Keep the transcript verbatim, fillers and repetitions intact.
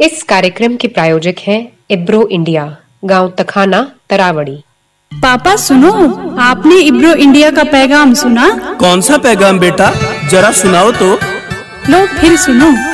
इस कार्यक्रम के प्रायोजक हैं इब्रो इंडिया, गांव तखाना, तरावड़ी। पापा सुनो, आपने इब्रो इंडिया का पैगाम सुना? कौन सा पैगाम बेटा, जरा सुनाओ तो। लो फिर सुनो।